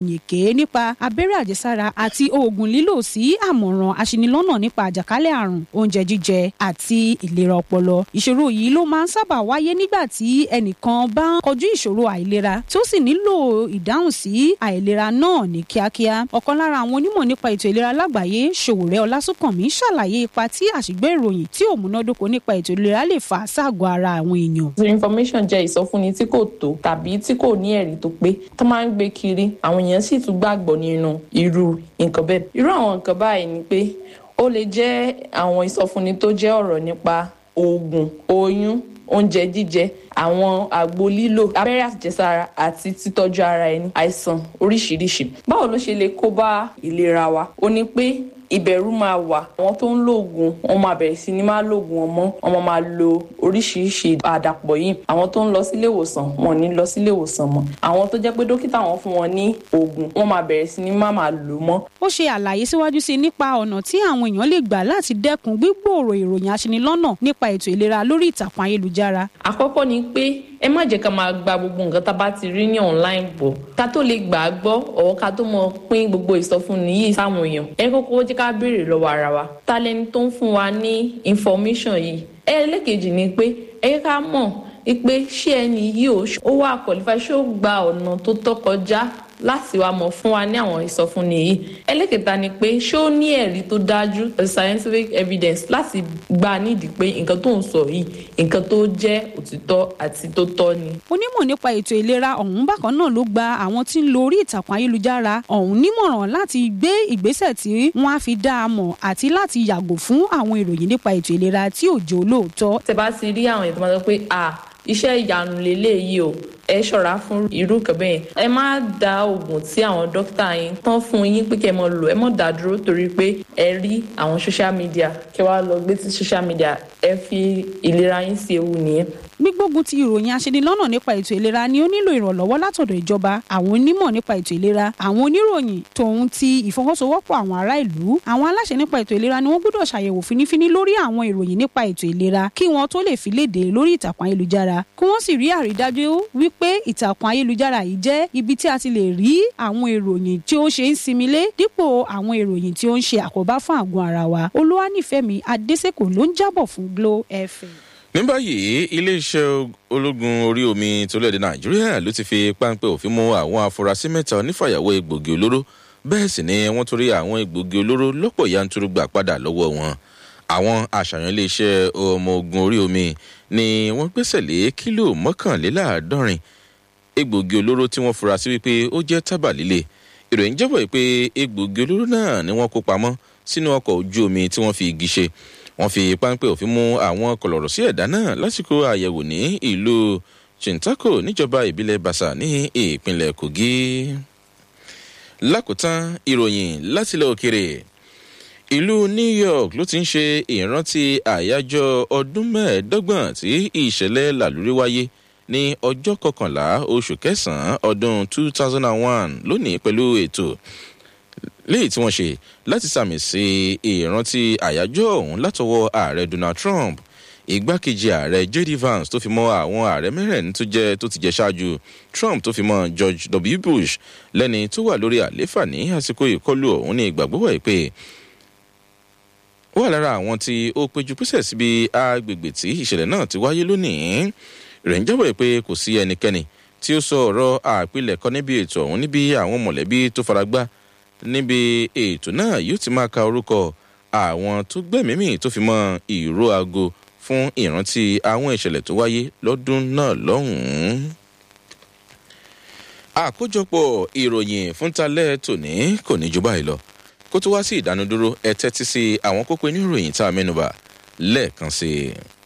yèké nípa abẹ́rẹ́ àjẹsára àti oògùn lílò sí àmọ̀ràn aṣinilọ́nà nípa àjàkálẹ̀ àrùn, oúnjẹ jíjẹ àti ìlera ọpọlọ. Ìṣòro yìí ló máa ń sábà wáyé nígbà tí ẹnìkan bá ń kojú ìṣòro àìlera tí ó sì nílò ìdáhùn sí àìlera náà ní kíákíá. Ọ̀kan lára àwọn onímọ̀ nípa ètò ìlera lágbàáyé, Ṣòwòrẹ́ Ọlásùnkànmí, ṣàlàyé ipa tí àṣìgbé ìròyìn tí ò múnádóko nípa ètò ìlera lè fà ságọ́ ara àwọn èèyàn. Information jẹ́ ìsọfúnni tí kò tó tàbí tí kò ní ẹ̀rí tó pé tó máa ń gbé kiri, àwọn èèyàn sì tún gbàgbọ́ nínú irú nǹkan bẹ́ẹ̀. Irú àwọn nǹkan báyìí ni pé ó lè jẹ́ àwọn ìsọfúnni tó jẹ́ ọ̀rọ̀ nípa oògùn, oyún, oúnjẹ jíjẹ, àwọn àgbo lílò, abẹ́rẹ́ àjẹsára àti títọ́jú ara ẹni, àìsàn oríṣiríṣi. Báwo ló ṣe lè kó bá ìlera wa? Ó ní pé ìbẹ̀rù máa wà. Àwọn tó ń lo oògùn, wọ́n máa bẹ̀rẹ̀ sí ní máa lo oògùn wọn mọ́. Wọ́n máa lo oríṣiríṣi àdàpọ̀ yìí. Àwọn tó ń lọ sílé ìwòsàn, wọn ò ní lọ sílé ìwòsàn mọ́. Àwọn tó jẹ́ pé dókítà wọn fún wọn ní oògùn, wọ́n máa bẹ̀rẹ̀ sí ní máa lò mọ́. Ó ṣe àlàyé síwájú sí nípa ọ̀nà tí àwọn èèyàn lè gbà láti dẹ́kun gbígbòòrò ìròyìn aṣinilọ́nà nípa ètò ìlera lórí ìtàkùn ayélujára. Àkọ́kọ́ ni pé ẹ má jẹ́ ká máa gba gbogbo nǹkan tá a bá ti rí ní online gbọ́. Ká tó lè gbà á gbọ́ ọ̀ ká tó mọ pín gbogbo ìsọfúnni yìí sáwọn èèyàn. Ẹ kọ́kọ́ jẹ́ ká béèrè lọ́wọ́ ara wa. Ta lẹni tó ń fún wa ní information yìí? Ẹlẹ́kejì ni pé ẹ jẹ́ ká mọ̀ pé ṣé ẹni yìí ó wà qualify, ṣé ó gba ọ̀nà tó tọ́ kọjá láti wá mọ̀ fún wa ní àwọn ìsọfúnni yìí. Ẹlẹ́kẹta ni pé ṣé ó ní ẹ̀rí tó dájú, scientific evidence, láti gbà nídìí pé nǹkan tó ń sọ yìí nǹkan tó jẹ́ òtítọ́ àti tó tọ́ ni. Onímọ̀ nípa ètò ìlera ọ̀hún bákan náà ló gba àwọn tí ń lo orí ìtàkùn ayélujára ọ̀hún nímọ̀ràn láti gbé ìgbésẹ̀ tí wọ́n á fi dá a mọ̀ àti láti yàgò fún àwọn ìròyìn nípa ètò ìlera tí ò jẹ́ olóòótọ́. Tẹ́ bá ti rí àwọn èèyàn tó máa sọ pé iṣẹ́ ìyanu lélẹ́yìí o, ẹ ṣọ́ra fún irú kan bẹ́ẹ̀. Ẹ má dá oògùn tí àwọn dókítà yín tán fún yín pé kẹ́ mọ lò, ẹ má dá dúró torí pé ẹ rí àwọn social media, kẹ́ wá lọ gbé sí social media, ẹ fi ìlera yín sí ewu nìyẹn. Gbígbógun ti ìròyìn aṣinilọ́nà nípa ètò ìlera ni ó nílò ìrànlọ́wọ́ látọ̀dọ̀ ìjọba, àwọn onímọ̀ nípa ètò ìlera, àwọn oníròyìn tòun ti ìfọwọ́sowọ́pọ̀ àwọn ará ìlú. Àwọn aláṣẹ nípa ètò ìlera ni wọ́n gbọ́dọ̀ ṣàyẹ̀wò fínífíní lórí àwọn ìròyìn nípa ètò ìlera kí wọ́n tó lè fi léde lórí ìtàkùn ayélujára, kí wọ́n sì rí àrídájú wípé ìtàkùn ayélujára yìí jẹ́ ibi tí a ti lè rí àwọn ìròyìn tí ó ṣe ń similé dípò àwọn ìròyìn tí ó ń ṣe àkóbá fún àgọ́ ara wa. Olúwanífẹ́mi Adésèkò ló ń jábọ̀ fún Glo FM. Ní báyìí, iléeṣẹ́ ológun orí omi torílẹ̀-èdè Nàìjíríà ló ti fi páńpẹ́ òfin mú àwọn afurasí 3 onífàyàwọ́ egbògi olóró. Bẹ́ẹ̀ sì ni wọ́n tún rí àwọn egbògi olóró lọ́pọ̀ yanturu gbà padà lọ́wọ́ wọn. Àwọn àṣàyàn iléeṣẹ́ ọmọ ogun orí omi ni wọ́n gbẹ́sẹ̀ lé kílò 1,250 egbògi olóró tí wọ́n fura sí wípé ó jẹ́ tábà líle. Ìròyìn jábọ̀ pé egbògi olóró náà ni wọ́n kó pamọ́ sínú ọkọ̀ ojú omi tí wọ́n fi igi ṣe. Wọ́n fi páńpẹ́ òfin mú àwọn kọ̀lọ̀rọ̀ sí ẹ̀dá náà lásìkò àyẹ̀wò ní ìlú Chintako níjọba ìbílẹ̀ Basa ní ìpínlẹ̀ Kogi. Lákòótán, ìròyìn látilẹ̀ òkèrè. Ìlú New York ló ti ń ṣe ìrántí àyájọ́ ọdún 25 tí ìṣẹ̀lẹ̀ làlúrí wáyé ní ọjọ́ 11 oṣù kẹsàn-án ọdún 2001 lónìí pẹ̀lú ètò léyìí tí wọ́n ṣe láti sàmì sí ìrántí àyájọ́ ọ̀hún látọwọ́ ààrẹ Donald Trump, igbákejì ààrẹ J.D. Vance tó fi mọ́ àwọn ààrẹ mẹ́rẹ̀ẹ̀rin tó ti jẹ ṣáájú Trump tó fi mọ́ George W. Bush lẹ́ni tó wà lórí àlééfà ní àsìkò ìkọlù ọ̀hún ní ìgbàgbọ́ wà pé ó wà lára àwọn tí ó péjú pésẹ̀ síbi agbègbè tí ìṣẹ̀lẹ̀ náà ti wáyé lónìí. Rẹ̀ ń jábọ̀ pé kò sí ẹnikẹ́ni tí ó sọ ọ̀rọ̀ àpilẹ̀kọ níbi ètò ọ̀hún níbi àwọn mọ̀lẹ́bí tó faragbá níbi ètò náà yóò ti máa ka orúkọ àwọn tó gbẹ̀mímì tó fi mọ́ ìró aago fún ìrántí àwọn ìṣẹ̀lẹ̀ tó wáyé lọ́dún náà lọ́hùn-ún. Àkójọpọ̀ ìròyìn fún talẹ́ tòní kò ní jù báyìí lọ. Kó tó wá sí ìdánudúró, ẹ tẹ́tí sí àwọn kókó inú ìròyìn tá a mẹ́nubà lẹ́ẹ̀kan sí i.